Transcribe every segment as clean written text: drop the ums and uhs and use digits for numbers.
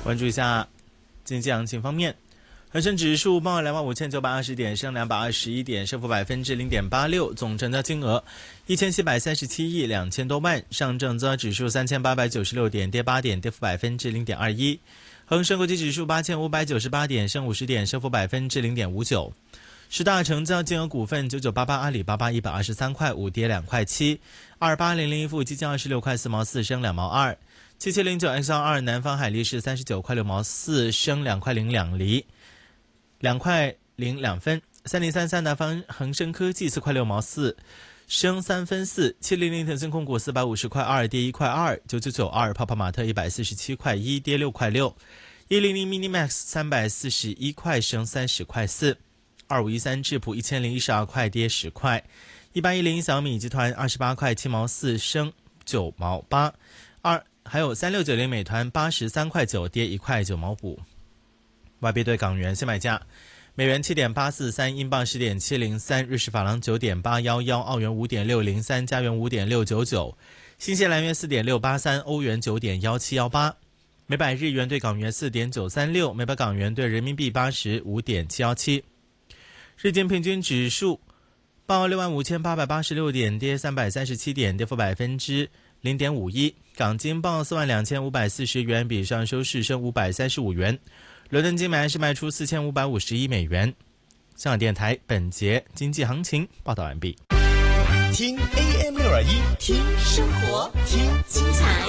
关注一下经济行情方面，恒生指数报25920点，升221点，升幅0.86%，总成交金额1737亿2000多万。上证综合指数3896点，跌8点，跌幅0.21%。恒生国际指数8598点，升50点，升幅0.59%。十大成交金额股份：9988阿里巴巴123块5，跌2块7；2800一富基金26块4毛4，升2毛2；7709 XR2 南方海力士39块6毛4，升2块02厘，2块02分；3033南方恒生科技4块6毛4，升3分4；700腾讯控股450块2，跌1块2；9992泡泡玛特147块1，跌6块6；100 Minimax 341块，升30块4；2513智普1012块，跌10块；1810小米集团28块7毛4，升9毛8；还有3690美团83块9，跌1块9毛5。外币对港元现买价：美元7.843，英镑10.703，瑞士法郎9.811，澳元5.603，加元5.699，新西兰元4.683，欧元9.1718。每百日元对港元4.936，每百港元对人民币85.717。日经平均指数报65886点，跌337点，跌幅0.51%。港金报42540元，比上收市升535元。伦敦金买是卖出4551美元。香港电台本节经济行情报道完毕。 听 AM621，听生活，听精彩，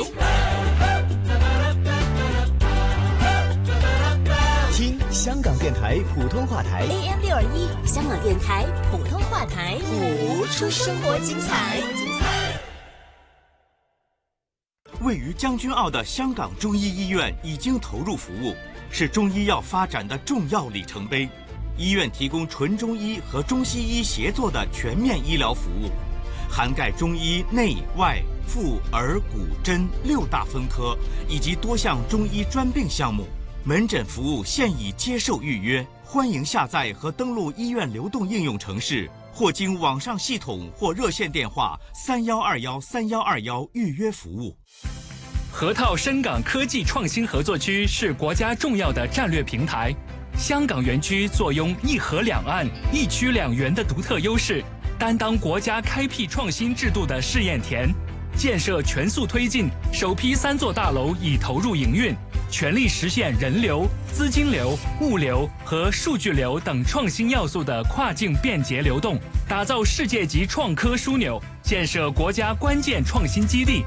听香港电台普通话台 AM621，香港电台普通话台， 谱出生活精彩。 位于将军澳的香港中医医院已经投入服务，是中医药发展的重要里程碑。医院提供纯中医和中西医协作的全面医疗服务，涵盖中医内外妇儿骨针6大分科以及多项中医专病项目。门诊服务现已接受预约，欢迎下载和登录医院流动应用程式，或经网上系统或热线电话31213121预约服务。 河套深港科技创新合作区是国家重要的战略平台，香港园区坐拥一河两岸、一区两园的独特优势，担当国家开辟创新制度的试验田。建设全速推进，首批3座大楼已投入营运，全力实现人流、资金流、物流和数据流等创新要素的跨境便捷流动，打造世界级创科枢纽，建设国家关键创新基地。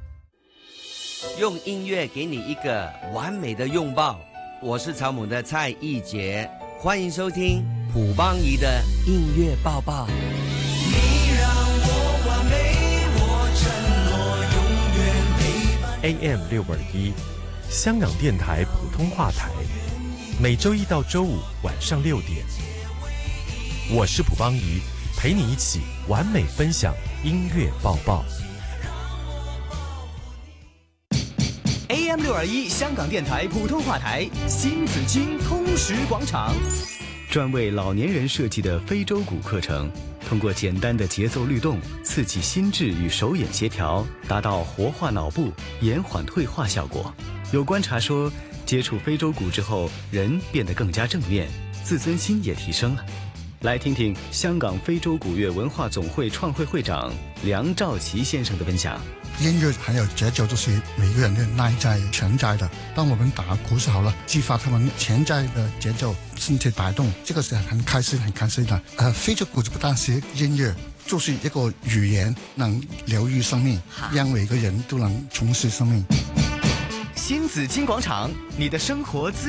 用音乐给你一个完美的拥抱，我是草蜢的蔡奕杰，欢迎收听普邦仪的音乐抱抱。 你让我完美，我承诺永远陪伴。 AM621，香港电台普通话台，每周一到周五晚上6点，我是普邦仪，陪你一起完美分享音乐抱抱。 AM621，香港电台普通话台，新紫荆通识广场，专为老年人设计的非洲鼓课程，通过简单的节奏律动，刺激心智与手眼协调，达到活化脑部、延缓退化效果。有观察说，接触非洲鼓之后，人变得更加正面，自尊心也提升了。来听听香港非洲鼓乐文化总会创会会长梁兆奇先生的分享。 音乐还有节奏，就是每个人的内在潜在的。当我们打鼓是好了，激发他们潜在的节奏，身体摆动，这个是很开心的。非洲鼓不但是音乐，就是一个语言，能疗愈生命，让每个人都能重拾生命。 新紫荆广场，你的生活资